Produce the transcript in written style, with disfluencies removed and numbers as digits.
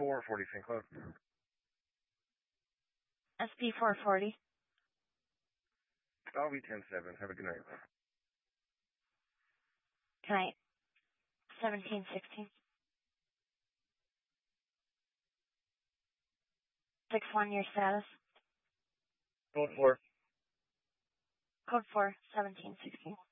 440 St. Cloud. SP 440. I'll be 10-7. Have a good night. Good night. 1716. 6-1, your status. Code 4. Code 4, 1716.